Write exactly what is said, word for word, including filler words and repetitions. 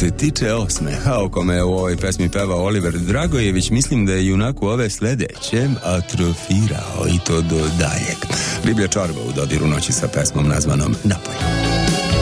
se tiče osmeha o kome je u ovoj pesmi pevao Oliver Dragojević, mislim da je junaku ove sledeće atrofirao i to do daljeg. Riblja čorba u dodiru noći sa pesmom nazvanom Napolje.